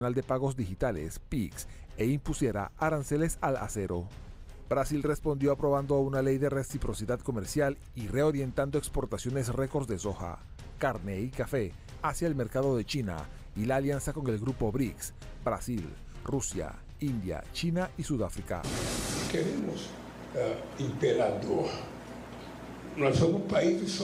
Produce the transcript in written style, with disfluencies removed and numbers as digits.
de Pagos Digitales, PIX, e impusiera aranceles al acero. Brasil respondió aprobando una ley de reciprocidad comercial y reorientando exportaciones récords de soja, carne y café hacia el mercado de China y la alianza con el grupo BRICS, Brasil, Rusia, India, China y Sudáfrica. Queremos imperador. Nós somos países